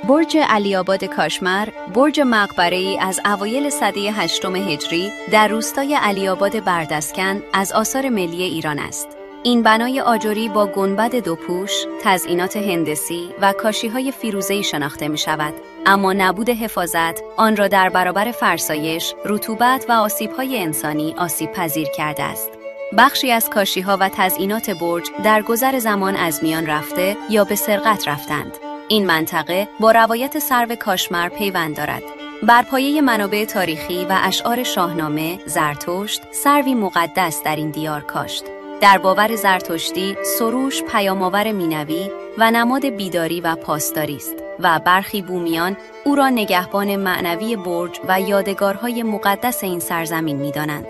برج علی‌آباد کاشمر، برج مقبره‌ای از اوایل سده 8 هجری در روستای علی‌آباد بردسکن از آثار ملی ایران است. این بنای آجری با گنبد دوپوش، تزئینات هندسی و کاشی‌های فیروزه‌ای شناخته می‌شود، اما نبود حفاظت آن را در برابر فرسایش، رطوبت و آسیب‌های انسانی آسیب‌پذیر کرده است. بخشی از کاشی‌ها و تزئینات برج در گذر زمان از میان رفته یا به سرقت رفتند. این منطقه با روایت سرو کاشمر پیوند دارد. بر پایه منابع تاریخی و اشعار شاهنامه، زرتشت سروی مقدس در این دیار کاشت. در باور زرتشتی، سروش پیام‌آور مینوی و نماد بیداری و پاسداری است و برخی بومیان او را نگهبان معنوی برج و یادگارهای مقدس این سرزمین می‌دانند.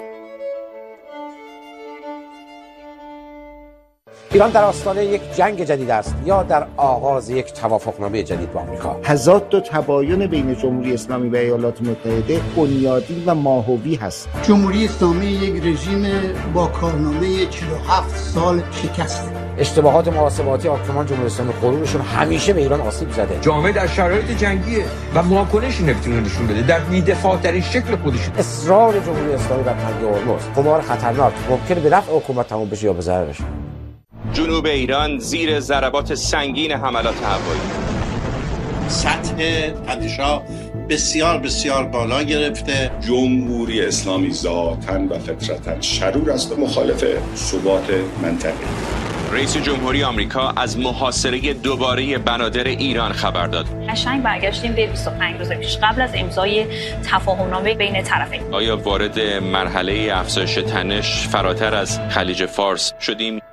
ایران در آستانه یک جنگ جدید است یا در آغاز یک توافقنامه جدید با آمریکا. تضاد و تباین بین جمهوری اسلامی و ایالات متحده بنیادی و ماهوی هست. جمهوری اسلامی یک رژیم با کارنامه 47 سال شکست. اشتباهات محاسباتی حاکمان جمهوری اسلامی غرورشون همیشه به ایران آسیب زده. جامعه در شرایط جنگیه و واکنشی نمیتونه نشون بده در بی‌دفاع ترین شکل خودش. اصرار جمهوری اسلامی بر تنگ هرمز قمار خطرناک ممکنه به نفع حکومت تموم بشه یا به ضررش. جنوب ایران زیر ضربات سنگین حملات هوایی. سطح تنش‌ها بسیار بالا گرفته. جمهوری اسلامی ذاتاً و فطرتاً شرور است و مخالف ثبات منطقه. رئیس جمهوری آمریکا از محاصره دوباره بنادر ایران خبر داد. قشنگ برگشتیم به 25 روز پیش قبل از امضای تفاهمنامه بین طرفین. آیا وارد مرحله افزایش تنش فراتر از خلیج فارس شدیم؟